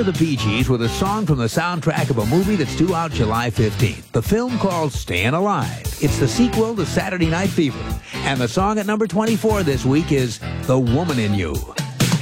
the Bee Gees with a song from the soundtrack of a movie that's due out July 15th. The film called Staying Alive. It's the sequel to Saturday Night Fever. And the song at number 24 this week is The Woman in You.